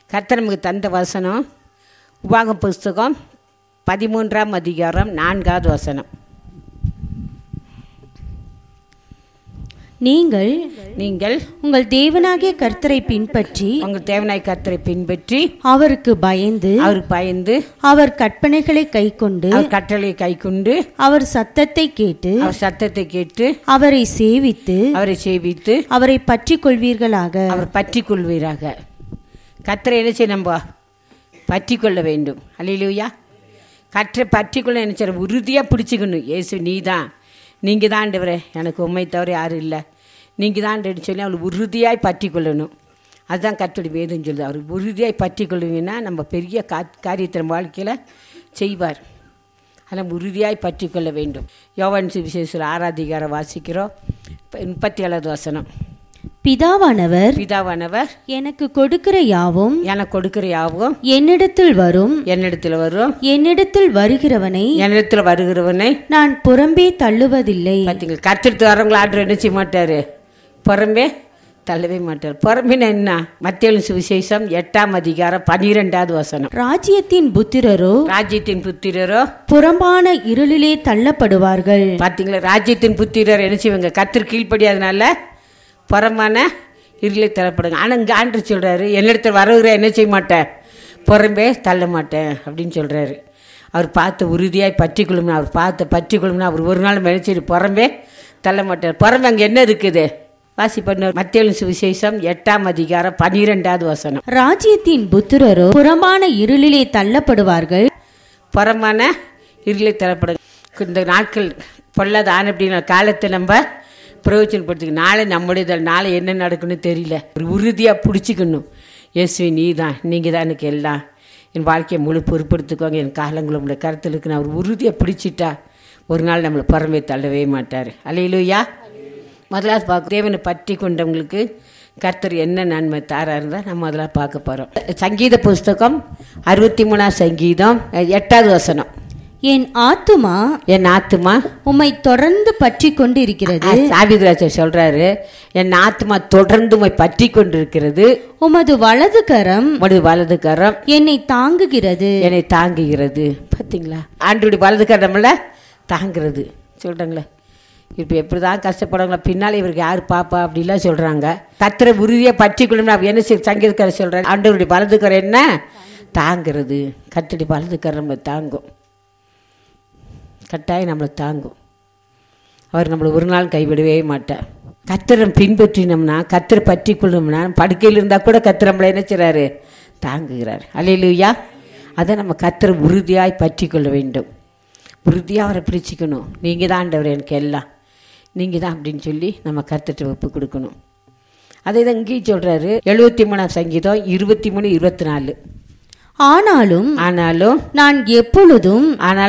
கர்த்தர் நமக்கு தந்த வசனம் உபாகம் புஸ்தகம் 13ஆம் அதிகாரம் 4வது வசனம். நீங்கள் உங்கள் தேவனாகிய கர்த்தரை பின்பற்றி உங்கள் தேவனாகிய கர்த்தரை பின்பற்றி அவருக்கு பயந்து அவர் கற்பனைகளை கைக்கொண்டு அவர் கட்டளையை கைக்கொண்டு அவர் சத்தத்தை கேட்டு அவரை சேவித்து அவரை பற்றி கொள்வீர்களாக. அவர் பற்றி கொள்வீராக. கர்த்தரை என்ன செய்ய நம்ம பற்றி கொள்ள வேண்டும். அல்லேலூயா. கர்த்தரை பற்றி கொள்ள என்ன செய்ய உறுதியாக பிடிச்சிக்கணும். இயேசு நீங்கள் தான் ஆண்டவரே, எனக்கு உண்மை தவிர யாரும் இல்லை, நீங்கள் தான் ஆண்டவர்னு சொல்லி அவளை உறுதியாய் பற்றி கொள்ளணும். அதுதான் கர்த்தருடைய வேதம் சொல்லுது. அவர் உறுதியாய் பற்றி கொள்வீங்கன்னா நம்ம பெரிய காரியத்தை நம்ம வாழ்க்கையில் செய்வார். அதெல்லாம் உறுதியாய் பற்றி கொள்ள வேண்டும். யோவான் சுவிசேஷம் 6ஆம் அதிகாரம் வாசிக்கிறோம். 37வது வசனம். பிதாவானவர் எனக்கு கொடுக்கிற யாவும் என்னிடத்தில் வரும். என்னிடத்தில் வருகிறவனை நான் புறம்பே தள்ளுவதில்லை. பார்த்தீங்களா, கர்த்தருக்கு வரவங்களை ஆர்டர் என்ன செய்ய மாட்டாரு, புறம்பே தள்ளவே மாட்டார். புறம்பின என்ன? மத்தேயு சுவிசேஷம் 8ஆம் அதிகாரம் 12வது வசனம். ராஜ்யத்தின் புத்திரரோ புறம்பான இருளிலே தள்ளப்படுவார்கள். பார்த்தீங்களா, ராஜ்யத்தின் புத்திரர் என்ன செய்வாங்க? கர்த்தர் கீழ்ப்படியாதனால புறமான இருளை தள்ளப்படுங்க. ஆனால் இங்கே ஆண்டு சொல்கிறாரு, என்னிடத்தில் வரவுகிற என்ன செய்ய மாட்டேன், புறம்பே தள்ள மாட்டேன் அப்படின்னு சொல்கிறாரு. அவர் பார்த்து உறுதியாய் பற்றி கொள்ளும்னா, அவர் பார்த்து பற்றி கொள்ளும்னா அவர் ஒரு நாள் நினைச்சிட்டு புறம்பே தள்ள மாட்டார். புறம்பே அங்கே என்ன இருக்குது? வாசி பண்ண மத்தேயு சுவிசேஷம் 8ஆம் அதிகாரம் 12வது வசனம். ராஜ்யத்தின் புத்திரரோ புறமான இருளிலே தள்ளப்படுவார்கள். புறமான இருளை தள்ளப்படுங்க. இந்த நாட்கள் பொல்லாத ஆன அப்படிங்கிற காலத்தை நம்ம பிரயோஜனப்படுத்திக்க. நாளை நம்முடைய நாளை என்ன நடக்குன்னு தெரியல. ஒரு உறுதியாக பிடிச்சிக்கணும். இயேசுவே நீங்கள் தான் எனக்கு எல்லாம், என் வாழ்க்கையை முழு பொறுப்படுத்திக்கோங்க, என் காலங்களும் உங்களுடைய கருத்தில் இருக்கு. நான் ஒரு உறுதியாக பிடிச்சிட்டா ஒரு நாள் நம்மளை புறம்பே தள்ளவே மாட்டார். அல்லேலூயா. முதலாவது பார்க்க தேவனை பற்றி கொண்டவங்களுக்கு கர்த்தர் என்ன நன்மை தாரா இருந்தால் நம்ம அதெல்லாம் பார்க்க போகிறோம். சங்கீத புஸ்தகம் 63ஆம் சங்கீதம் 8வது வசனம். என் ஆத்துமா உம்மை தொடர்ந்து பற்றி கொண்டு இருக்கிறது. சாவித்ராஜர் சொல்றாரு, என் ஆத்துமா தொடர்ந்து உம்மை பற்றி கொண்டிருக்கிறது. உமது வலது கரம் என்னை தாங்குகிறது. பார்த்தீங்களா, ஆண்டவருடைய வலது கரம் நம்மள தாங்குறது சொல்றாங்களே. இப்போ எப்படிதான் கஷ்டப்படுறாங்களா, பின்னாலே இவருக்கு யார் பாப்பா அப்படிலாம் சொல்றாங்க. கர்த்தரை உறுதியை பற்றி கொள்ளணும். என்ன சங்கீதக்காரர் சொல்றாங்க, ஆண்டவருடைய வலது கரம் என்ன தாங்கிறது. கர்த்தருடைய வலது கரம் நம்மளை தாங்கும், கட்டாயம் நம்மளை தாங்கும். அவர் நம்மளை ஒரு நாள் கைவிடவே மாட்டார். கர்த்தரை பின்பற்றினோம்னா, கர்த்தரை பற்றி கொள்ளணும்னா, படுக்கையில் இருந்தால் கூட கர்த்தர் நம்மளை என்ன செய்கிறாரு, தாங்குகிறார். அல்லேலூயா. அதை நம்ம கர்த்தரை உறுதியாய் பற்றி கொள்ள வேண்டும். உறுதியாக அவரை பிடிச்சிக்கணும். நீங்கள் தான் ஆண்டவர், எனக்கு எல்லாம் நீங்கள் தான் அப்படின்னு சொல்லி நம்ம கர்த்தர்கிட்ட ஒப்பு கொடுக்கணும். அதை தான் இங்கேயும் சொல்கிறாரு. 73ஆம் சங்கீதம் 23-24. ஆனாலும் நான் எப்பொழுதும்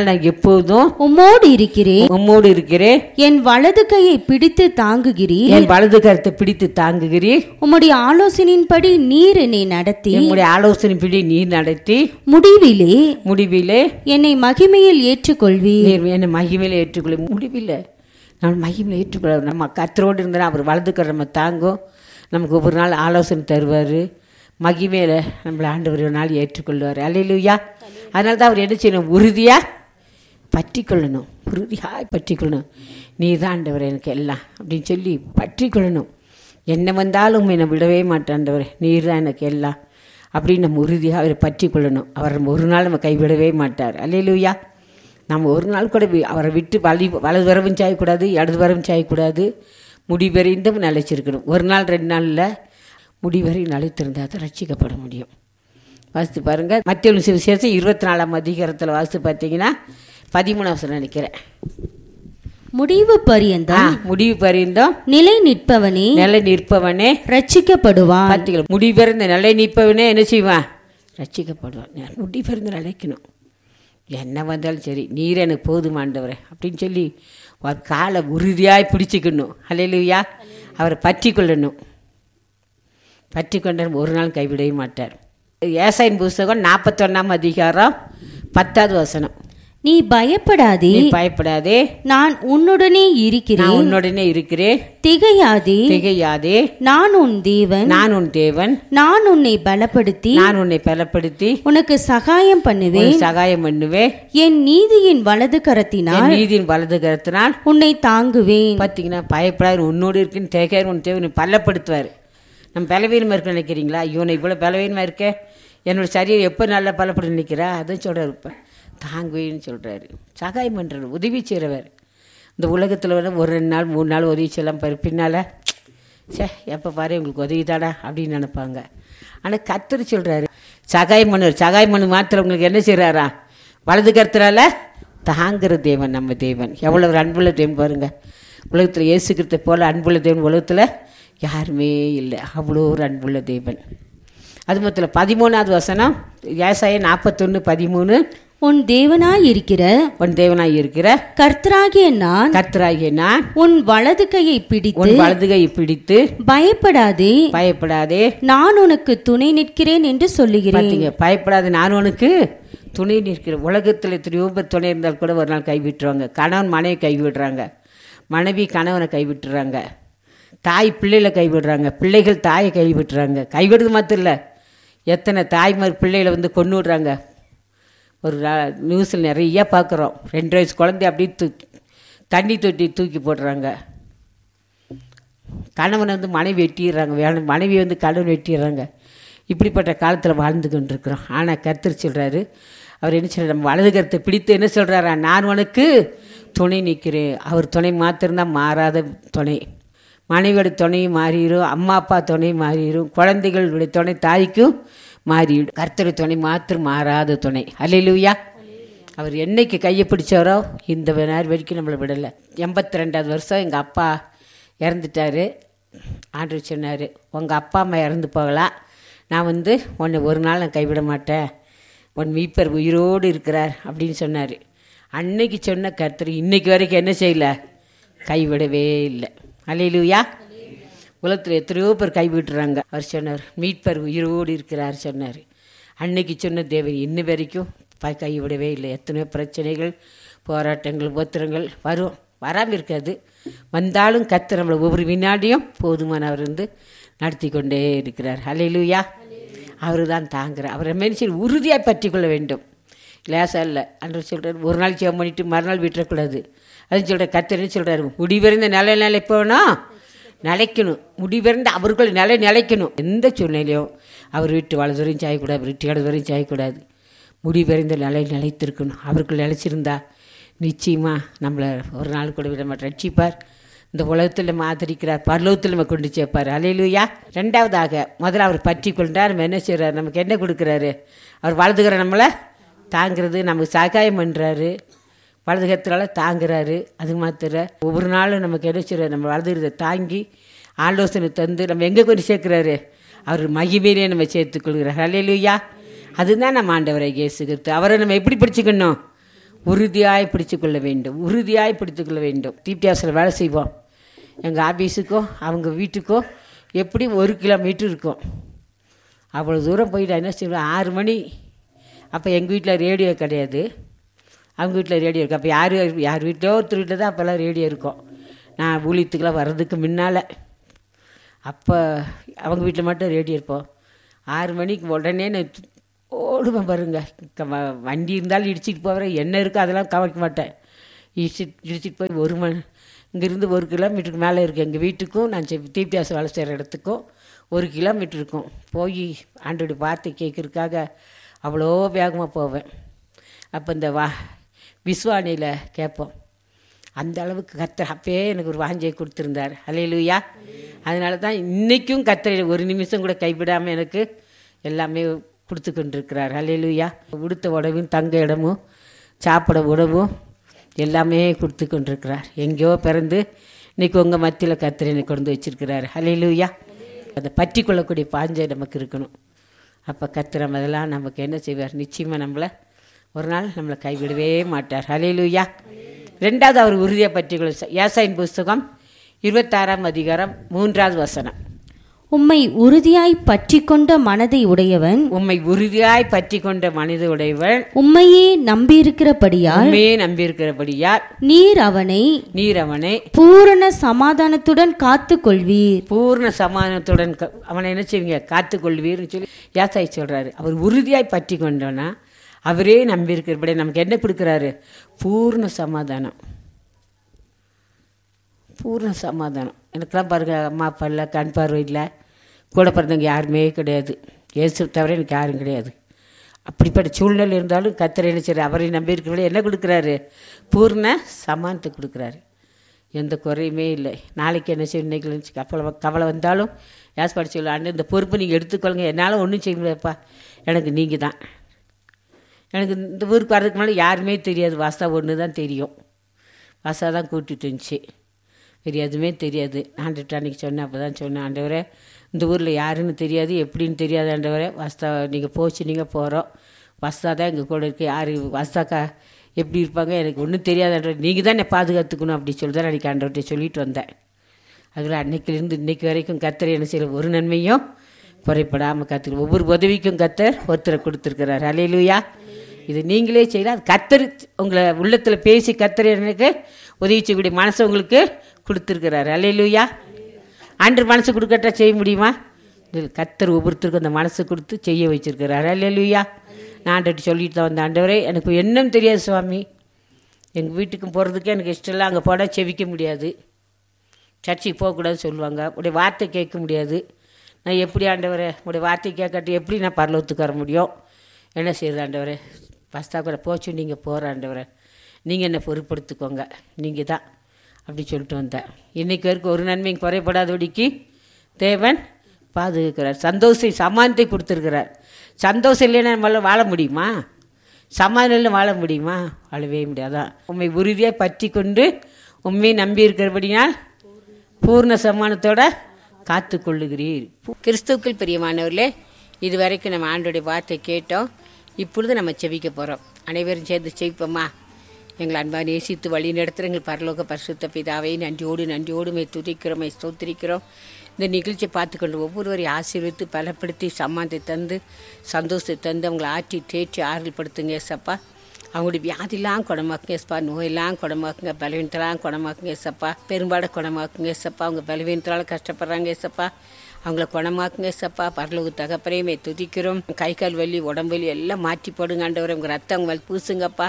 உம்மோடு இருக்கிறேன். என் வலது கையை பிடித்து தாங்குகிறீர். என் வலது கரத்தை பிடித்து தாங்குகிறீர். உம்முடைய ஆலோசனையின்படி நீர் என்னை நடத்தி. உம்முடைய ஆலோசனையின்படி நீர் நடத்தி முடிவிலே என்னை மகிமையில் ஏற்றுக்கொள்வீர். என்னை மகிமையில் ஏற்றுக்கொள்ள முடிவில்லை, நம்ம மகிமையில் ஏற்றுக்கொள்ள. நம்ம கர்த்தரோடு இருந்தால் அவர் வலது கரை நம்ம தாங்கும். நமக்கு ஒவ்வொரு நாள் ஆலோசனை தருவார். மகிமையில் நம்மளை ஆண்டவர் ஒரு நாள் ஏற்றுக்கொள்வார். அல்லேலூயா. அதனால தான் அவர் என்ன செய்யணும், உறுதியாக பற்றி கொள்ளணும். உறுதியாக பற்றி கொள்ளணும். நீ தான் ஆண்டவர் எனக்கு எல்லாம் அப்படின்னு சொல்லி பற்றி கொள்ளணும். என்ன வந்தாலும் என்னை விடவே மாட்டாண்டவர், நீர் தான் எனக்கு எல்லாம் அப்படின்னு நம்ம உறுதியாக அவரை பற்றி கொள்ளணும். அவர் ஒரு நாள் நம்ம கைவிடவே மாட்டார். அல்லேலூயா. நம்ம ஒரு நாள் கூட அவரை விட்டு வலது வரவும் சாயக்கூடாது, இடது வரவும் சாயக்கூடாது. முடிவெறிந்தும் நிலைச்சிருக்கணும். ஒரு நாள் 2 நாளில் முடிவரை நிலைத்திருந்தால் தான் ரட்சிக்கப்பட முடியும். வாசித்து பாருங்கள். மத்தேயு சுவிசேஷம் 24ஆம் அதிகாரத்தில் வாசித்து பார்த்தீங்கன்னா 13ஆம் வசனம் நினைக்கிறேன். முடிவு பரியந்தம் நிலை நிற்பவனே ரட்சிக்கப்படுவான். பார்த்தீங்களா, முடிவெறிந்த நிலை நிற்பவனே என்ன செய்வான், ரட்சிக்கப்படுவான். முடிவெறிந்து நிலைக்கணும். என்ன வந்தாலும் சரி, நீர் எனக்கு போதுமாண்டவரே அப்படின்னு சொல்லி ஒரு காலை உறுதியாய் பிடிச்சிக்கணும். அல்லேலூயா. அவரை பற்றி கொள்ளணும். பற்றி கொண்டார் ஒரு நாள் கைவிடவே மாட்டார். ஏசாயின் புஸ்தகம் 41ஆம் அதிகாரம் 10வது வசனம். நீ பயப்படாதே, நீ பயப்படாதே, நான் உன்னுடனே இருக்கிறேன், நான் உன்னுடனே இருக்கிறேன். திகையாதே, திகையாதே, நான் உன் தேவன், நான் உன் தேவன், நான் உன்னை பலப்படுத்தி, நான் உன்னை பலப்படுத்தி உனக்கு சகாயம் பண்ணுவேன், உனக்கு சகாயம் பண்ணுவேன். என் நீதியின் வலது கரத்தினால், என் நீதியின் வலது கரத்தினால் உன்னை தாங்குவேன். பார்த்தீங்கன்னா, பயப்படாது, உன்னோடு இருக்குன்னு தேவையான உன் தேவனை பலப்படுத்துவார். நம்ம பலவீனமாக இருக்க நினைக்கிறீங்களா? இவனை இவ்வளோ பலவீனமாக இருக்க, என்னோட சரீரம் எப்போ நல்லா பலப்பட நினைக்கிறா, அதுவும் சொல்கிறார். இப்போ தாங்குவேன்னு சொல்கிறாரு. சகாயம் பண்ணுறாரு, உதவி செய்கிறவர். இந்த உலகத்தில் வந்து ஒரு 2 நாள் 3 நாள் உதவி செய்யலாம் பாரு, பின்னால் சே எப்போ பாரு உங்களுக்கு உதவி தாடா அப்படின்னு நினைப்பாங்க. ஆனால் கர்த்தர் சொல்கிறாரு சகாயம் பண்ணுவார். சகாயம் பண்ணு மாத்திரம் உங்களுக்கு என்ன செய்கிறாரா? வலது கருத்துறால தாங்குகிற தேவன் நம்ம தேவன். எவ்வளோ ஒரு அன்புள்ள தேவன் பாருங்கள். உலகத்தில் இயேசு கிறிஸ்துவை போல் அன்புள்ள தேவன் உலகத்தில் யாருமே இல்லை. அவ்வளோ ஒரு அன்புள்ள தேவன். அது மொத்தத்தில் 13வது வசனம், ஏசாயா 41:13. உன் தேவனாய் இருக்கிற, உன் தேவனாய் இருக்கிற கர்த்தராகிய நான், கர்த்தராகிய நான் உன் வலது கையை பிடித்து, உன் வலது கையை பிடித்து, பயப்படாதே, பயப்படாதே, நான் உனக்கு துணை நிற்கிறேன் என்று சொல்லுகிறேன். பார்த்தீங்க, பயப்படாதே, நான் உனக்கு துணை நிற்கிறேன். உலகத்தில் எத்தனையோ பேர் துணை இருந்தால் கூட ஒரு நாள் கைவிட்டுருவாங்க. கணவன் மனைவி கைவிடுறாங்க, மனைவி கணவனை கைவிட்டுறாங்க, தாய் பிள்ளைகளை கைவிடுறாங்க, பிள்ளைகள் தாயை கைவிட்டுறாங்க. கைவிடுறது மாத்திரம் இல்லை, எத்தனை தாய்மார் பிள்ளைகளை வந்து கொண்டு விடுறாங்க. ஒரு நியூஸில் நிறைய பார்க்குறோம். 2 வயசு குழந்தை அப்படியே தண்ணி தொட்டி தூக்கி போடுறாங்க. கணவனை வந்து மனைவி வெட்டிடுறாங்க, மனைவி வந்து கணவன் வெட்டிடுறாங்க. இப்படிப்பட்ட காலத்தில் வாழ்ந்து கொண்டு இருக்கிறோம். ஆனால் கர்த்தர் சொல்கிறாரு, அவர் என்ன சொல்கிறார்? நம்ம வலது கருத்தை பிடித்து என்ன சொல்கிறாரா? நான் உனக்கு துணை நிற்கிறேன். அவர் துணை மாத்திரம்தான் மாறாத துணை. மனைவியோட துணையும் மாறிடும், அம்மா அப்பா துணையும் மாறிடும், குழந்தைகளுடைய துணை தாய்க்கும் மாறிடும். கர்த்தருடைய துணை மாத்திரம் மாறாத துணை. அல்லேலூயா. அவர் என்னைக்கு கையை பிடிச்சாரோ இந்த நேரம் வரைக்கும் நம்மளை விடலை. 82வது வருஷம் எங்கள் அப்பா இறந்துட்டார். ஆண்டவர் சொன்னார், உங்கள் அப்பா அம்மா இறந்து போகலாம், நான் வந்து உன்னை ஒரு நாள் நான் கைவிட மாட்டேன், உன் மீட்பர் உயிரோடு இருக்கிறார் அப்படின்னு சொன்னார். அன்னைக்கு சொன்ன கர்த்தர் இன்னைக்கு வரைக்கும் என்ன செய்யலை? கைவிடவே இல்லை. அல்லேலூயா. உலகத்தில் எத்தனையோ பேர் கைவிட்டுறாங்க. அவர் சொன்னார், மீட்பர் உயிரோடு இருக்கிறார் சொன்னார். அன்னைக்கு சொன்ன தேவன் இன்ன வரைக்கும் கைவிடவே இல்லை. எத்தனையோ பிரச்சனைகள், போராட்டங்கள், உபத்திரங்கள் வரும், வராமல் இருக்காது. வந்தாலும் கர்த்தர் நம்மளை ஒவ்வொரு வினாடியும் போதுமானவர் வந்து நடத்தி கொண்டே இருக்கிறார். அல்லேலூயா. அவர் தான் தாங்குகிறார். அவரை மனுஷன் உறுதியாக பற்றி கொள்ள வேண்டும். லேசாக இல்லை. அன்று சொல்கிறார், ஒரு நாள் ஜெபம் பண்ணிவிட்டு மறுநாள் விட்டுறக்கூடாது. அதுன்னு சொல்கிற கர்த்தர் என்ன சொல்கிறார்? முடிவிருந்த நிலைப்போனா நிலைக்கணும். முடிவிருந்த அவர்கள் நிலைக்கணும். எந்த சூழ்நிலையும் அவர் வீட்டு வலதுவரையும் சாயக்கூடாது, அவர் வீட்டு இடதுவரையும் சாயக்கூடாது. முடிவிருந்த நிலைத்திருக்கணும். அவர்கள் நிலைச்சிருந்தா நிச்சயமாக நம்மளை ஒரு நாள் கூட விட மாட்டேன் ரட்சிப்பார். இந்த உலகத்தில் நம்ம ஆதரிக்கிறார், பரலோகத்தில் நம்ம கொண்டு சேர்ப்பார். அல்லேலூயா. 2வதாக முதல்ல அவர் பற்றி கொண்டார். நம்ம என்ன செய்கிறார்? நமக்கு என்ன கொடுக்குறாரு? அவர் வலதுகிற நம்மளை தாங்கிறது, நமக்கு சகாயம் பண்ணுறாரு, வலதுகத்தினால தாங்குறாரு. அது மாத்திர ஒவ்வொரு நாளும் நமக்கு என்ன செய்கிறார்? நம்ம வலதுகிறத தாங்கி ஆலோசனை தந்து நம்ம எங்கே கொண்டு சேர்க்குறாரு? அவர் மகிமையிலே நம்ம சேர்த்துக்கொள்கிறார். அல்லேலூயா. அதுதான் நம்ம ஆண்டவரை இயேசு கிறிஸ்து. அவரை நம்ம எப்படி பிடிச்சிக்கணும்? உறுதியாய் பிடிச்சிக்கொள்ள வேண்டும், உறுதியாய் பிடித்துக்கொள்ள வேண்டும். தீப்தியாசில் வேலை செய்வோம். எங்கள் ஆஃபீஸுக்கோ அவங்க வீட்டுக்கோ எப்படி 1 கிலோமீட்டர் இருக்கும். அவ்வளோ தூரம் போயிட்டு என்ன செய்வோம்? 6 மணி. அப்போ எங்கள் வீட்டில் ரேடியோ கிடையாது, அவங்க வீட்டில் ரேடியோ இருக்குது. அப்போ யார் வீட்டிலோ ஒருத்தர் வீட்டில் தான் அப்போல்லாம் ரேடியோ இருக்கும். நான் ஊழியத்துக்கெல்லாம் வர்றதுக்கு முன்னால் அப்போ அவங்க வீட்டில் மட்டும் ரேடியோ இருப்போம். 6 மணிக்கு உடனே நான் ஓடுவேன் பாருங்க. வண்டி இருந்தாலும் இடிச்சிட்டு போகிறேன், என்ன இருக்கோ அதெல்லாம் கவனிக்க மாட்டேன். இடிச்சிட்டு போய் 1 மணி இங்கேருந்து 1 கிலோமீட்டருக்கு மேலே இருக்குது எங்கள் வீட்டுக்கும் நான் தீப்தியாசம் வேலை செய்கிற இடத்துக்கும் 1 கிலோமீட்டர் இருக்கும். போய் ஆண்டோடைய வார்த்தை கேட்கறதுக்காக அவ்வளோ வேகமாக போவேன். அப்போ இந்த விஸ்வானியில் கேட்போம். அந்த அளவுக்கு கர்த்தர் அப்பயே எனக்கு ஒரு வாஞ்சையை கொடுத்துருந்தார். அல்லேலூயா. அதனால தான் இன்றைக்கும் கர்த்தர் 1 நிமிஷம் கூட கைவிடாமல் எனக்கு எல்லாமே கொடுத்து கொண்டிருக்கிறார். அல்லேலூயா. உடுத்த உணவும் தங்க இடமும் சாப்பிட உணவும் எல்லாமே கொடுத்து கொண்டிருக்கிறார். எங்கேயோ பிறந்து இன்றைக்கி உங்கள் மத்தியில் கர்த்தர் என்னை கொண்டு வச்சிருக்கிறார். அல்லேலூயா. அதை பற்றி கொள்ளக்கூடிய பாஞ்சை நமக்கு இருக்கணும். அப்போ கர்த்தர் அதெல்லாம் நமக்கு என்ன செய்வார்? நிச்சயமாக நம்மளை ஒரு நாள் நம்மளை கைவிடவே மாட்டார். அல்லேலூயா. 2வது அவர் உறுதியை பற்றி கொள்ள ஏசாயின் புஸ்தகம் 26ஆம் அதிகாரம் 3வது வசனம். உம்மை உறுதியாய் பற்றி கொண்ட மனதை உடையவன், உம்மை உறுதியாய் பற்றி கொண்ட மனித உடையவன், உம்மையே நம்பியிருக்கிறபடியால் உண்மையே நம்பியிருக்கிறபடியால் நீர் அவனை பூரண சமாதானத்துடன் காத்து கொள்வீர். பூர்ண சமாதானத்துடன் அவனை என்ன செய்வீங்க? காத்து கொள்வீர்னு சொல்லி யாசாய் சொல்றாரு. அவர் உறுதியாய் பற்றி கொண்டோன்னா அவரே நம்பியிருக்கிறபடி நமக்கு என்ன கொடுக்குறாரு? பூர்ண சமாதானம். பூர்ண சமாதானம். எனக்கெல்லாம் பாருங்க, அம்மா அப்பா இல்லை, கண் பார்வை இல்லை, கூட பிறந்தவங்க யாருமே கிடையாது, இயேசு தவிர எனக்கு யாரும் கிடையாது. அப்படிப்பட்ட சூழ்நிலை இருந்தாலும் கர்த்தர் என்ன செய்றாரு? அவரை நம்பியிருக்கிறவங்களே என்ன கொடுக்குறாரு? பூர்ண சமானத்தை கொடுக்குறாரு. எந்த குறையுமே இல்லை. நாளைக்கு என்ன செய்யும்? இன்னைக்கு கவலை வந்தாலும் யாஸ் படிச்சு சொல்ல, அண்ணன் இந்த பொறுப்பு நீங்கள் எடுத்துக்கொள்ளுங்க, என்னால் ஒன்றும் செய்ய முடியாதுப்பா, எனக்கு நீங்கள் தான். எனக்கு இந்த ஊருக்கு வர்றதுக்கு முன்னாடி யாருமே தெரியாது, வாசா ஒன்று தான் தெரியும். வாசா தான் கூட்டிகிட்டு இருந்துச்சு, வேறு எதுவுமே தெரியாது. ஆண்டுட்டு அன்றைக்கி சொன்னேன், அப்போ தான் சொன்னேன், ஆண்டவரே இந்த ஊரில் யாருன்னு தெரியாது, எப்படின்னு தெரியாது ஆண்டவரே, வாஸ்தா நீங்கள் போச்சு, நீங்கள் போகிறோம், வாஸ்தா தான் எங்கள் கூட இருக்குது, யார் வாஸ்தாக்கா எப்படி இருப்பாங்க எனக்கு ஒன்றும் தெரியாது ஆண்டவர், நீங்கள் தான் என்னை பாதுகாத்துக்கணும் அப்படி சொல்லி தான் அன்றைக்கி ஆண்டவர்கிட்ட சொல்லிட்டு வந்தேன். அதில் அன்னைக்கிலேருந்து இன்றைக்கி வரைக்கும் கர்த்தர் என்ன செய்யல, ஒரு நன்மையும் குறைப்படாமல் கற்றுக்க, ஒவ்வொரு உதவிக்கும் கர்த்தர் ஒருத்தரை கொடுத்துருக்கிறார். அல்லேலூயா. இது நீங்களே செய்யலாம். அது கர்த்தர் உங்களை உள்ளத்தில் பேசி கர்த்தர் எனக்கு உதவி செய்யக்கூடிய மனசை உங்களுக்கு கொடுத்துருக்கிறாரு. அல்லேலூயா. ஆண்டவர் மனசு கொடுக்கட்டா செய்ய முடியுமா? கர்த்தர் ஒவ்வொருத்தருக்கும் அந்த மனசு கொடுத்து செய்ய வச்சிருக்கிறாரு. அல்லேலூயா. நான் ஆண்டவர்கிட்ட சொல்லிட்டு தான் வந்தேன், ஆண்டவரே எனக்கு என்னன்னு தெரியாது சுவாமி, எங்கள் வீட்டுக்கும் போகிறதுக்கே எனக்கு இஷ்டம் இல்லை, அங்கே போட செவிக்க முடியாது, சர்ச்சைக்கு போகக்கூடாதுன்னு சொல்லுவாங்க, உடைய வார்த்தை கேட்க முடியாது, நான் எப்படி ஆண்டவரே உடைய வார்த்தை கேட்கட்டு எப்படி நான் பரலோகத்துக்கு வர முடியும்? என்ன செய்யுது ஆண்டவரே? பஸ்தா கூட போச்சு, நீங்கள் போகிற ஆண்டவரே, நீங்கள் என்னை பொறுப்படுத்திக்கோங்க, நீங்கள் தான் அப்படி சொல்லிட்டு வந்தேன். இன்றைக்கு வரைக்கும் ஒரு நன்மையும் குறைபடாதபடிக்கு தேவன் பாதுகாக்கிறார். சந்தோஷம் சமாதானத்தை கொடுத்துருக்கிறார். சந்தோஷம் இல்லைன்னா நம்மளால் வாழ முடியுமா? சமாதானம் வாழ முடியுமா? வாழவே முடியாதான். உண்மை உறுதியாக பற்றி கொண்டு உண்மையை நம்பி இருக்கிறபடினால் பூர்ண சமானத்தோட காத்து கொள்ளுகிறீர். கிறிஸ்துவுக்குள் பிரியமானவர்களே, இதுவரைக்கும் நம்ம ஆண்டோடைய வார்த்தை கேட்டோம். இப்பொழுது நம்ம செவிக்க போகிறோம். அனைவரும் சேர்ந்து செவிப்போமா? எங்களை அன்பாக நேசித்து வழி நடத்துகிற எங்கள் பரலோக பரிசுத்த பிதாவை நன்றியோடு துதிக்கிறோம், ஸ்தோத்திரிக்கிறோம். இந்த நிகழ்ச்சியை பார்த்துக்கொண்டு ஒவ்வொருவரையும் ஆசீர்வித்து பலப்படுத்தி சமானத்தை தந்து சந்தோஷத்தை தந்து அவங்களை ஆற்றி தேற்றி ஆறுதல் படுத்துங்க ஏசப்பா. அவங்களுடைய வியாதிலாம் குணமாக்குங்க ஏசப்பா, நோயெல்லாம் குணமாக்குங்க, பலவீனத்தெல்லாம் குணமாக்குங்க ஏசப்பா, பெரும்பாட குணமாக்குங்க ஏசப்பா. அவங்க பலவீனத்தால் கஷ்டப்படுறாங்க ஏசப்பா, அவங்கள குணமாக்குங்க ஏசப்பா. பரலோக தகப்பனையுமே துதிக்கிறோம். கை கால் வலி உடம்பு வலி எல்லாம் மாற்றி போடுங்க ஆண்டவரே. உங்கள் ரத்தம் அவங்க மேலே பூசுங்கப்பா,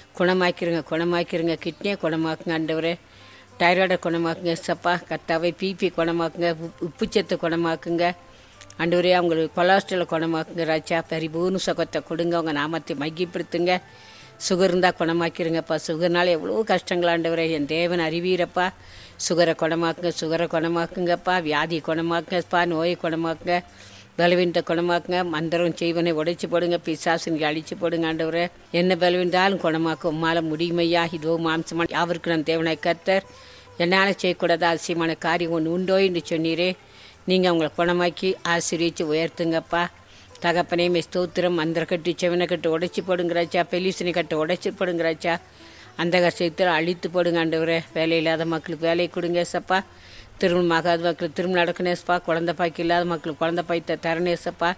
குணமாக்கிருங்க. கிட்னியை குணமாக்குங்க ஆண்டவரே, டைராய்டை குணமாக்குங்க ஏசப்பா. கர்த்தாவே பிபி குணமாக்குங்க, உப்புச்சத்தை குணமாக்குங்க ஆண்டவரே. அவங்களுக்கு கொலஸ்ட்ராலை குணமாக்குங்க ராஜா. பரிபூர்ண சுகத்தை கொடுங்க, அவங்க நாமத்தை மையப்படுத்துங்க. சுகர் இருந்தால் குணமாக்கிருங்கப்பா. சுகர்னால எவ்வளோ கஷ்டங்கள் ஆண்டவரே, என் தேவன் அறிவீரப்பா. சுகரை குணமாக்குங்கப்பா. வியாதியை குணமாக்குங்கப்பா, நோயை குணமாக்குங்க, பலவீனத்தை குணமாக்குங்க. மந்திரம் செய்வனை உடைச்சி போடுங்க, பிசாசுங்க அழிச்சு போடுங்க ஆண்டவரே. என்ன பலவீனத்தாலும் குணமாக்கும் உம்மால முடியுமையா? இதோ மாம்சமான யாவருக்கு நான் தேவனாய் கர்த்தர், என்னால் செய்யக்கூடாத அதிசயமான காரியம் ஒன்று உண்டோ என்று சொன்னீரே. நீங்கள் அவங்களை குணமாக்கி ஆசீர்வதித்து உயர்த்துங்கப்பா. தகப்பனையுமே ஸ்தோத்திரம். மந்திர கட்டு செவனை கட்டு உடைச்சி போடுங்கிறாச்சா, பெலிசனை கட்டு உடைச்சி போடுங்கிறாச்சா, அந்த கஷ்டத்தில் அழித்து போடுங்க ஆண்டவரே. வேலை இல்லாத மக்களுக்கு வேலை கொடுங்க ஏசப்பா. திருமணம் ஆகாத மக்களுக்கு திருமணம் நடக்கணேசப்பா. குழந்தை பாய்க்கு இல்லாத மக்களுக்கு குழந்தை பாய்த்த தரணேசப்பா.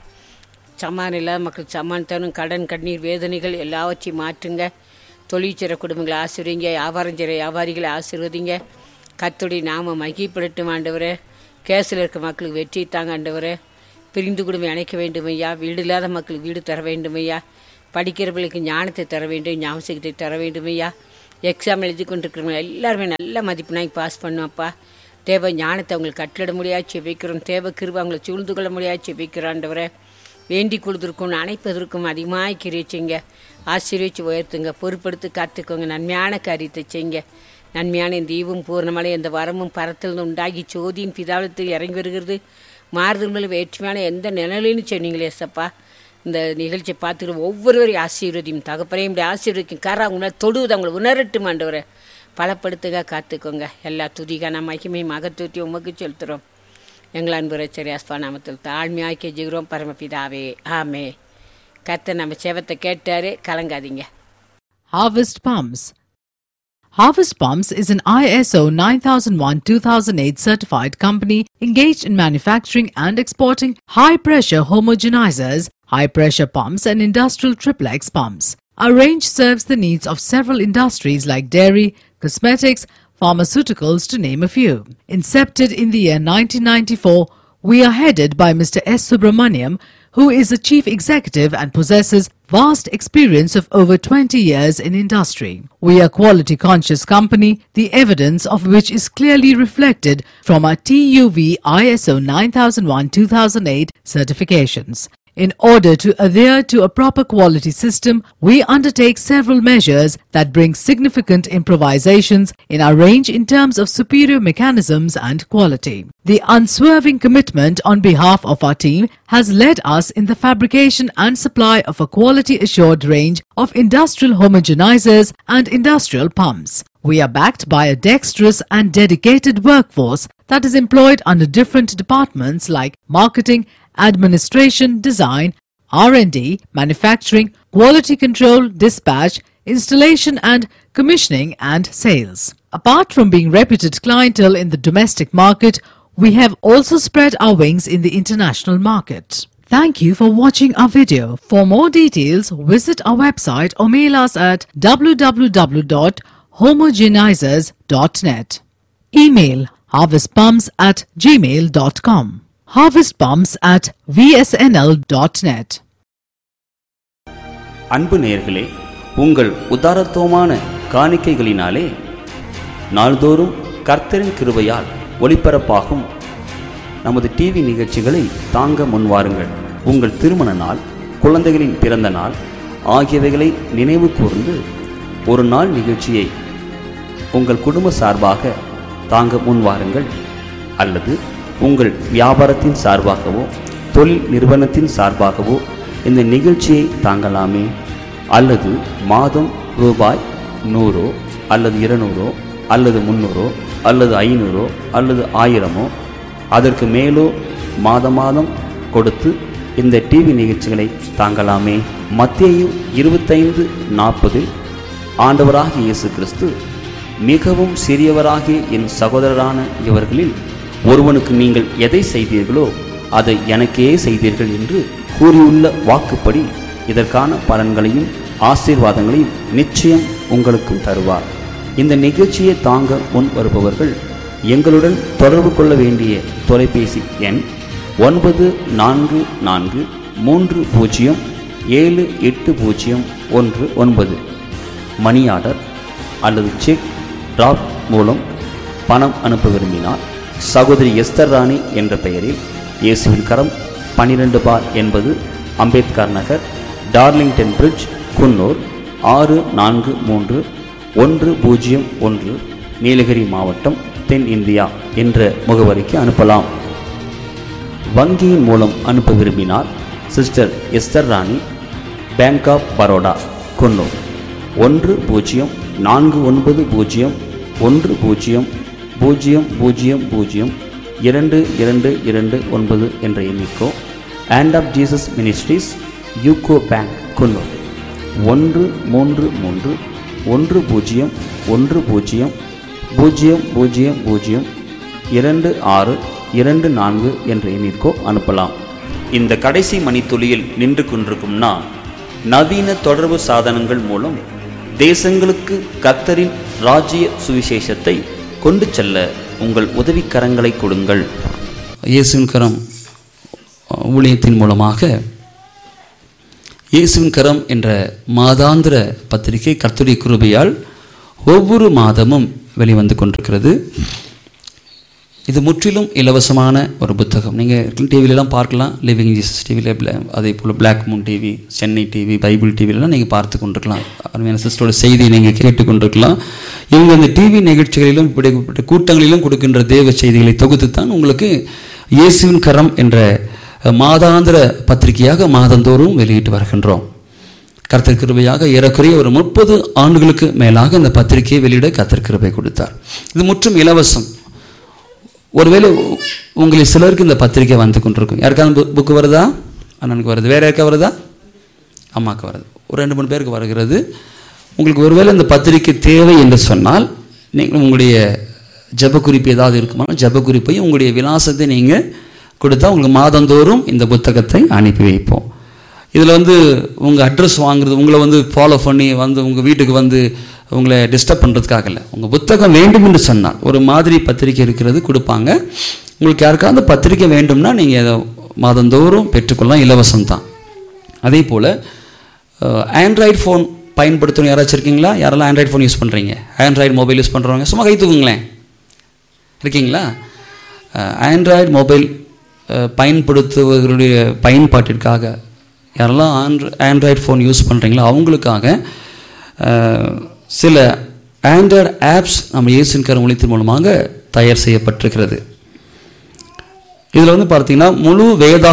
சமான் இல்லாத மக்களுக்கு சமான் தரணும். கடன் கண்ணீர் வேதனைகள் எல்லாவற்றையும் மாற்றுங்க. தொழிற்சிற குடும்பங்களை ஆசீர்வதிங்க, வியாபாரம் செய்கிற வியாபாரிகளை ஆசீர்வதிங்க. கர்த்தருடைய நாம மகிமைப்படட்டும் ஆண்டவரே. கேஸில் இருக்க மக்களுக்கு வெற்றி தாங்க ஆண்டவரே. பிரிந்து குடும்பம் இணைக்க வேண்டும் ஐயா. வீடு இல்லாத மக்களுக்கு வீடு தர வேண்டும் ஐயா. படிக்கிறவர்களுக்கு ஞானத்தை தர வேண்டும், ஞாபகத்தை தர வேண்டும் ஐயா. எக்ஸாம் எழுதி கொண்டிருக்கிறவங்க எல்லாருமே நல்ல மதிப்பெண்ணாய் பாஸ் பண்ணுவாப்பா. தேவ ஞானத்தை அவங்களுக்கு கட்டளிட முடியாச்சு வைக்கிறோம். தேவ கிருபை அவங்களை சூழ்ந்து கொள்ள முடியாச்சு வைக்கிறாண்டவரை. வேண்டி கொடுத்துருக்கும் அணைப்பதற்கும் அதிகமாக கிரிச்சிங்க. ஆசீர்வதிச்சு உயர்த்துங்க, பொறுப்படுத்தி காத்துக்கோங்க. நன்மையான காரியத்தை செய்யுங்க. நன்மையான இந்த ஈவும் பூர்ணமலை இந்த வரமும் பரத்திலிருந்து உண்டாகி சோதியின் பிதாவத்தில் இறங்கி வருகிறது. மாறுதல் மேலே வேற்றுமையான எந்த நிழலின்னு சொன்னீங்களே ஏசப்பா. இந்த நிகழ்ச்சியை பார்த்துக்கிட்டு ஒவ்வொருவரையும் ஆசீர்வதியும் தகப்பனையும் ஆசீர்வதிக்கும். அவங்கள தொடுவது அவங்களை உணரட்டும் ஆண்டவரை. பலப்படுத்துக, காத்துக்கோங்க. எல்லா துதிகான மகிமை மகத்துவத்தை உமக்கு செலுத்துகிறோம். எங்கள் அன்பு ரட்சகர் நாமத்தில் தாழ்மையாக கெஞ்சுகிறோம் பரமபிதாவே, ஆமே. கர்த்தர் நம்ம செவத்தை கேட்டாரு, கலங்காதீங்க. Harvest Palms. Harvest Pumps is an ISO 9001-2008 certified company engaged in manufacturing and exporting high-pressure homogenizers, high-pressure pumps and industrial triplex pumps. Our range serves the needs of several industries like dairy, cosmetics, pharmaceuticals to name a few. Incepted in the year 1994, we are headed by Mr. S. Subramaniam, who is a chief executive and possesses vast experience of over 20 years in industry. We are a quality-conscious company, the evidence of which is clearly reflected from our TUV ISO 9001-2008 certifications. In order to adhere to a proper quality system, we undertake several measures that bring significant improvisations in our range in terms of superior mechanisms and quality. The unswerving commitment on behalf of our team has led us in the fabrication and supply of a quality-assured range of industrial homogenizers and industrial pumps. We are backed by a dexterous and dedicated workforce that is employed under different departments like marketing, administration, design, R&D, manufacturing, quality control, dispatch, installation and commissioning and sales. Apart from being reputed clientele in the domestic market, we have also spread our wings in the international market. Thank you for watching our video. For more details, visit our website or mail us at www.homogenizers.net. Email harvestpumps@gmail.com. harvestpumps@vsnl.net. அன்பு நேயர்களே, உங்கள் உதாரத்துவமான காணிக்கைகளினாலே நாள்தோறும் கர்த்தரின் கிருபையால் ஒளிபரப்பாகும் நமது TV நிகழ்ச்சிகளை தாங்க முன்வாருங்கள். உங்கள் திருமண நாள், குழந்தைகளின் பிறந்த நாள் ஆகியவைகளை நினைவு கூர்ந்து ஒரு நாள் நிகழ்ச்சியை உங்கள் குடும்ப சார்பாக தாங்க முன்வாருங்கள். அல்லது உங்கள் வியாபாரத்தின் சார்பாகவோ தொழில் நிறுவனத்தின் சார்பாகவோ இந்த நிகழ்ச்சியை தாங்கலாமே. அல்லது மாதம் ரூபாய் 100 அல்லது 200 அல்லது 300 அல்லது 500 அல்லது 1000 அதற்கு மேலோ மாதம் கொடுத்து இந்த டிவி நிகழ்ச்சிகளை தாங்கலாமே. மத்தேயு 25:40 ஆண்டவராகிய இயேசு கிறிஸ்து, மிகவும் சிறியவராகிய என் சகோதரரான இவர்களில் ஒருவனுக்கு நீங்கள் எதை செய்தீர்களோ அதை எனக்கே செய்தீர்கள் என்று கூறியுள்ள வாக்குப்படி இதற்கான பலன்களையும் ஆசீர்வாதங்களையும் நிச்சயம் உங்களுக்கும் தருவார். இந்த நிகழ்ச்சியை தாங்க முன் வருபவர்கள் எங்களுடன் தொடர்பு கொள்ள வேண்டிய தொலைபேசி எண் 9443078019. மணி ஆர்டர் அல்லது செக் டிராப் மூலம் பணம் அனுப்ப விரும்பினால் சகோதரி எஸ்தர் ராணி என்ற பெயரில் இயேசுவின் கரம் 12/80 அம்பேத்கர் நகர், டார்லிங்டன் பிரிட்ஜ், குன்னூர் 643101, நீலகிரி மாவட்டம், தென் இந்தியா என்ற முகவரிக்கு அனுப்பலாம். வங்கியின் மூலம் அனுப்ப விரும்பினால் sister Esther Rani, bank of Baroda, Coonoor 1049002229 என்ற எண்ணிக்கோ, and half Jesus ministries, UCO bank, Coonoor 13310002624 என்ற எண்ணிற்கோ அனுப்பலாம். இந்த கடைசி மணித்துளியில் நின்று கொண்டிருக்கும் நான் நவீன தொடர்பு சாதனங்கள் மூலம் தேசங்களுக்கு கர்த்தரின் ராஜ்ய சுவிசேஷத்தை கொண்டு செல்ல உங்கள் உதவிக்கரங்களை கொடுங்கள். இயேசுவின் கரம் ஊழியத்தின் மூலமாக இயேசுவின் கரம் என்ற மாதாந்திர பத்திரிகை கர்த்தருடைய கிருபையால் ஒவ்வொரு மாதமும் வெளிவந்து கொண்டிருக்கிறது. இது முற்றிலும் இலவசமான ஒரு புத்தகம். நீங்கள் டிவிலெலாம் பார்க்கலாம், லிவிங் ஜீசஸ் டிவியில், அதே போல் black Moon TV, Chennai TV, Bible டிவிலெலாம் நீங்கள் பார்த்து கொண்டிருக்கலாம். அருமையான சிஸ்டரோட செய்தியை நீங்கள் கேட்டுக்கொண்டிருக்கலாம். இவங்க இந்த டிவி நிகழ்ச்சிகளிலும் இப்படிப்பட்ட கூட்டங்களிலும் கொடுக்கின்ற தேவ செய்திகளை தொகுத்து தான் உங்களுக்கு இயேசுவின் கரம் என்ற மாதாந்திர பத்திரிகையாக மாதந்தோறும் வெளியிட்டு வருகின்றோம். கர்த்தர் கிருபையாக ஏறக்குறைய ஒரு 30 ஆண்டுகளுக்கு மேலாக இந்த பத்திரிகையை வெளியிட கர்த்தர் கிருபை கொடுத்தார். இது முற்றும் இலவசம். ஒருவேளை உங்களில் சிலருக்கு இந்த பத்திரிகை வந்து கொண்டிருக்கும். யாருக்காவது புக்கு வருதா? அண்ணனுக்கு வருது. வேறு யாருக்கா வருதா? அம்மாவுக்கு வருது. ஒரு 2-3 பேருக்கு வருகிறது. உங்களுக்கு ஒருவேளை இந்த பத்திரிக்கை தேவை என்று சொன்னால் நீங்கள் உங்களுடைய ஜப குறிப்பு ஏதாவது இருக்குமா, ஜப குறிப்பையும் உங்களுடைய விலாசத்தை நீங்கள் கொடுத்தா உங்களுக்கு மாதந்தோறும் இந்த புத்தகத்தை அனுப்பி வைப்போம். இதில் உங்கள் அட்ரஸ் வாங்குறது, உங்களை ஃபாலோ பண்ணி உங்கள் வீட்டுக்கு உங்களை டிஸ்டர்ப் பண்ணுறதுக்காக இல்லை. உங்கள் புத்தகம் வேண்டும் என்று சொன்னால் ஒரு மாதிரி பத்திரிக்கை இருக்கிறது கொடுப்பாங்க. உங்களுக்கு யாருக்காவது அந்த பத்திரிக்கை வேண்டும்னா நீங்கள் அதை மாதந்தோறும் பெற்றுக்கொள்ளலாம், இலவசம் தான். அதே போல் ஆண்ட்ராய்டு ஃபோன் பயன்படுத்தணும் யாராச்சும் இருக்கீங்களா? யாரெல்லாம் ஆண்ட்ராய்டு ஃபோன் யூஸ் பண்ணுறீங்க? ஆண்ட்ராய்டு மொபைல் யூஸ் பண்ணுறவங்க சும்மா கை தூக்குங்களேன். இருக்கீங்களா? ஆண்ட்ராய்டு மொபைல் பயன்படுத்துவர்களுடைய பயன்பாட்டிற்காக யாரெல்லாம் ஆண்ட்ராய்டு ஃபோன் யூஸ் பண்ணுறீங்களோ அவங்களுக்காக சில ஆண்ட்ராய்டு ஆப்ஸ் நம்ம இயேசுவின் கரம் ஊழியத்தின் மூலமாக தயார் செய்யப்பட்டிருக்கிறது. இதில் பார்த்தீங்கன்னா முழு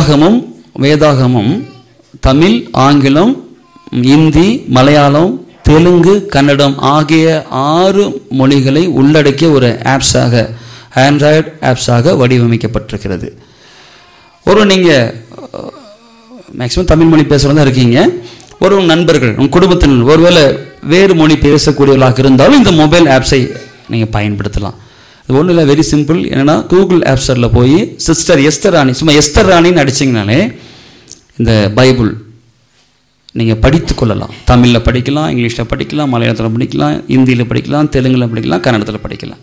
வேதாகமும் தமிழ், ஆங்கிலம், இந்தி, மலையாளம், தெலுங்கு, கன்னடம் ஆகிய 6 மொழிகளை உள்ளடக்கிய ஒரு ஆப்ஸாக, ஆண்ட்ராய்டு ஆப்ஸாக வடிவமைக்கப்பட்டிருக்கிறது. நீங்கள் மேக்ஸிமம் தமிழ் மொழி பேசுகிறதா இருக்கீங்க, ஒரு நண்பர்கள் உங்கள் குடும்பத்தினர் ஒருவேளை வேறு மொழி பேசக்கூடியவர்களாக இருந்தாலும் இந்த மொபைல் ஆப்ஸை நீங்கள் பயன்படுத்தலாம். இது ஒன்றும் இல்லை, வெரி சிம்பிள். என்னென்னா கூகுள் ஆப் ஸ்டோரில் போய் சிஸ்டர் எஸ்தர் ராணி, சும்மா எஸ்தர் ராணின்னு அடிச்சிங்கனாலே இந்த பைபிள் நீங்கள் படித்து கொள்ளலாம். தமிழில் படிக்கலாம், இங்கிலீஷில் படிக்கலாம், மலையாளத்தில் படிக்கலாம், இந்தியில் படிக்கலாம், தெலுங்கில் படிக்கலாம், கன்னடத்தில் படிக்கலாம்.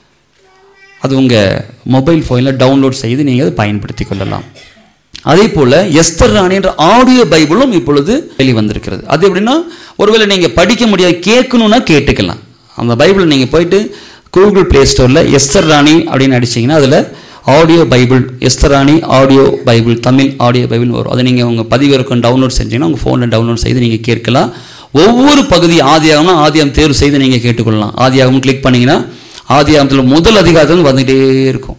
அது உங்கள் மொபைல் ஃபோனில் டவுன்லோட் செய்து நீங்கள் அதை பயன்படுத்தி கொள்ளலாம். அதே போல் எஸ்தர் ராணி என்ற ஆடியோ பைபிளும் இப்பொழுது வெளிவந்திருக்கிறது. அது எப்படின்னா ஒருவேளை நீங்கள் படிக்க முடியாது, கேட்கணுன்னா கேட்டுக்கலாம். அந்த பைபிள் நீங்கள் போயிட்டு கூகுள் ப்ளே ஸ்டோரில் எஸ்தர் ராணி அப்படின்னு அடிச்சிங்கன்னா அதில் ஆடியோ பைபிள், எஸ்தர் ராணி audio Bible, Tamil audio Bible வரும். அதை நீங்கள் உங்கள் பதிவிறக்கம் டவுன்லோட் செஞ்சீங்கன்னா உங்கள் ஃபோனில் டவுன்லோட் செய்து நீங்கள் கேட்கலாம். ஒவ்வொரு பகுதி ஆதியாகம்னா ஆதியாகம் தேர்வு செய்து நீங்கள் கேட்டுக்கொள்ளலாம். ஆதியாகம் கிளிக் பண்ணிங்கன்னா ஆதியாகத்தில் முதல் அதிகாரத்தில் வந்துகிட்டே இருக்கும்.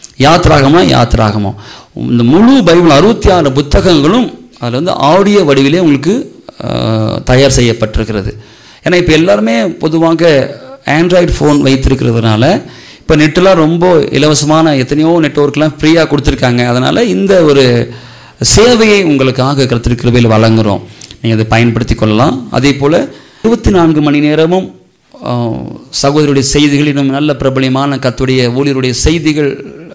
யாத்திராகமோ இந்த முழு பைபிள் 66 புத்தகங்களும் அதில் ஆடியோ வடிவிலே உங்களுக்கு தயார் செய்யப்பட்டிருக்கிறது. ஏன்னா இப்போ எல்லாருமே பொதுவாக ஆண்ட்ராய்டு ஃபோன் வைத்திருக்கிறதுனால இப்போ நெட்டெலாம் ரொம்ப இலவசமான எத்தனையோ நெட்வொர்க்லாம் ஃப்ரீயாக கொடுத்துருக்காங்க. அதனால் இந்த ஒரு சேவையை உங்களுக்காக கர்த்தர் கிருபையில் வழங்குகிறோம். நீங்கள் அதை பயன்படுத்தி கொள்ளலாம். அதே போல் 24 மணி நேரமும் சகோதரருடைய செய்திகள், இன்னும் நல்ல பிரபலியமான கர்த்தருடைய ஊழியருடைய செய்திகள்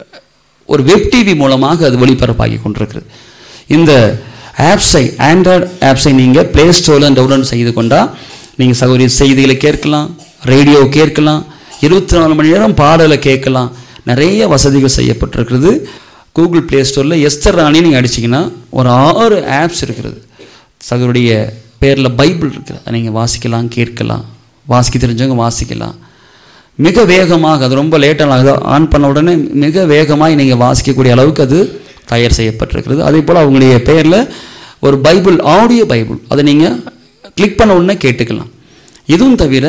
ஒரு வெப் டிவி மூலமாக அது ஒளிபரப்பாகி கொண்டிருக்கிறது. இந்த ஆப்ஸை, ஆண்ட்ராய்டு ஆப்ஸை நீங்கள் ப்ளே ஸ்டோரில் டவுன்லோட் செய்து கொண்டால் நீங்கள் சகோதரி செய்திகளை கேட்கலாம், ரேடியோ கேட்கலாம், 24 மணி நேரம் பாடலை கேட்கலாம். நிறைய வசதிகள் செய்யப்பட்டிருக்கிறது. கூகுள் ப்ளே ஸ்டோரில் எஸ்தர் ராணி நீங்கள் அடிச்சிங்கன்னா ஒரு 6 ஆப்ஸ் இருக்கிறது. சகோதரிய பேரில் பைபிள் இருக்குது, அதை நீங்கள் வாசிக்கலாம், கேட்கலாம். வாசிக்க தெரிஞ்சவங்க வாசிக்கலாம். மிக வேகமாக, அது ரொம்ப லேட்டாக ஆன் பண்ண உடனே மிக வேகமாக நீங்கள் வாசிக்கக்கூடிய அளவுக்கு அது தயார் செய்யப்பட்டிருக்கிறது. அதே போல் அவங்களுடைய பெயரில் ஒரு பைபிள், ஆடியோ பைபிள், அதை நீங்கள் கிளிக் பண்ண உடனே கேட்டுக்கலாம். இதுவும் தவிர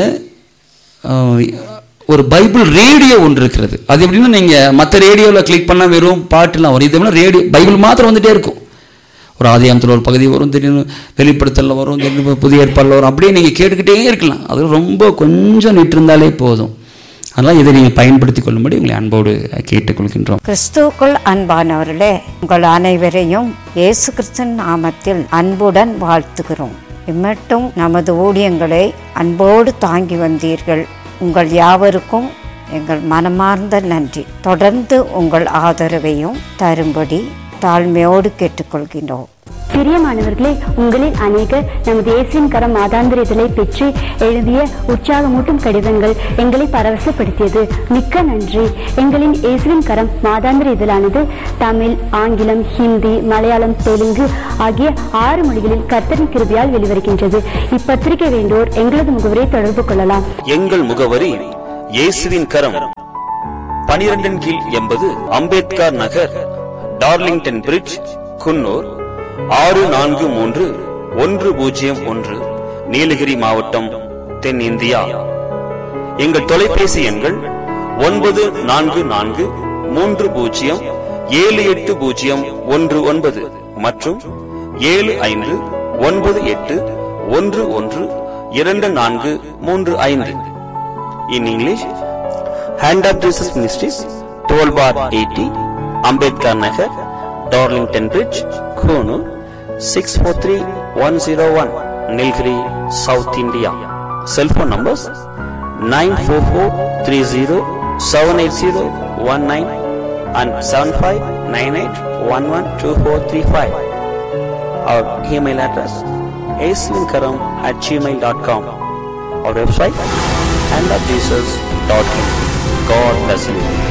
ஒரு பைபிள் ரேடியோ ஒன்று இருக்கிறது. அது எப்படின்னா நீங்கள் மற்ற ரேடியோவில் கிளிக் பண்ணால் வெறும் பாட்டுலாம் வரும். இது எப்படின்னா ரேடியோ பைபிள் மாத்திரம் வந்துகிட்டே இருக்கும். ஒரு ஆதியாகமத்தில் ஒரு பகுதி வரும், திடீர்னு வெளிப்படுத்தலில் வரும், திடீர்னு புதிய ஏற்பாடில் வரும். அப்படியே நீங்கள் கேட்டுக்கிட்டே இருக்கலாம். அது ரொம்ப கொஞ்சம் நிட்டிருந்தாலே போதும். அதனால் இதை நீங்கள் பயன்படுத்தி கொள்ளும்படி உங்களை அன்போடு கேட்டுக்கொள்கின்றோம். கிறிஸ்துவுக்குள் அன்பானவர்களே, உங்கள் அனைவரையும் இயேசு கிறிஸ்துவின் நாமத்தில் அன்புடன் வாழ்த்துகிறோம். இம்மட்டும் நமது ஊழியங்களை அன்போடு தாங்கி வந்தீர்கள். உங்கள் யாவருக்கும் எங்கள் மனமார்ந்த நன்றி. தொடர்ந்து உங்கள் ஆதரவையும் தரும்படி தாழ்மையோடு கேட்டுக்கொள்கின்றோம். பிரியமானவர்களே, உங்களில் அநேகர் நமது இயேசுவின் கரம் மாதாந்திர இதழை பெற்று எழுதிய உற்சாகமூட்டும் கடிதங்கள் எங்களை பரவசப்படுத்தியது. மிக்க நன்றி. எங்களின் இயேசுவின் கரம் மாதாந்திர இதழானது தமிழ், ஆங்கிலம், ஹிந்தி, மலையாளம், தெலுங்கு ஆகிய 6 மொழிகளில் கர்த்தரின் கிருபையால் வெளிவருகின்றது. இப்பத்திரிகை வேண்டோர் எங்களது முகவரை தொடர்பு கொள்ளலாம். எங்கள் முகவரி இயேசுவின் கரம், 12 கீழ் 80 அம்பேத்கர் நகர், டார்லிங்டன் பிரிட்ஜ், குன்னூர் 643101, நீலகிரி மாவட்டம், தென்னிந்தியா. எங்கள் தொலைபேசி எண்கள் 9443078019 மற்றும் 7598112435. In English, Hand of Jesus Ministries, 12/80, Ambedkar Nagar, Darlington Bridge, Konoor 643101, Nilgiri, South India. Cell phone numbers 94430-780-19 and 7598112435. Our email address asvinkaram@gmail.com. Our website handofjesus.in. God bless you.